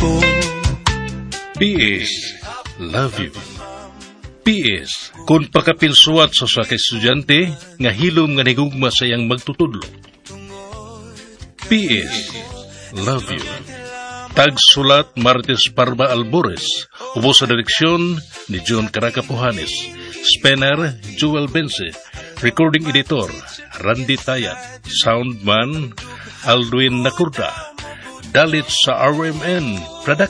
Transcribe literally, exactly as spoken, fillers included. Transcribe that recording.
ko. P S. Love you. P S. Kung pakapilsuat sa sa estudyante, nga hilom nga nigugma sa iyang magtutudlo. P S. Love you. Tagsulat Martes Parma Albores. Ubo sa direksyon ni John Caracapuhanes. Spener Joel Bense. Recording Editor Randy Tayat. Soundman Aldwin Nakurda. Dalit sa R M N Production.